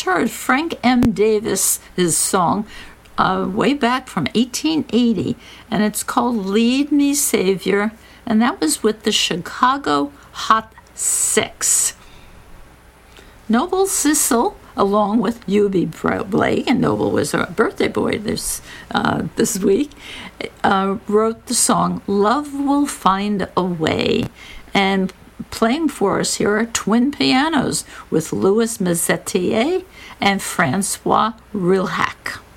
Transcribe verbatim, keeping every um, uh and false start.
heard Frank M. Davis, his song, uh, way back from eighteen eighty, and it's called Lead Me, Savior, and that was with the Chicago Hot Six. Noble Sissel, along with Eubie Blake, and Noble was her birthday boy this uh, this week, uh, wrote the song Love Will Find a Way. And playing for us here are twin pianos with Louis Mezzetier and Francois Rilhac.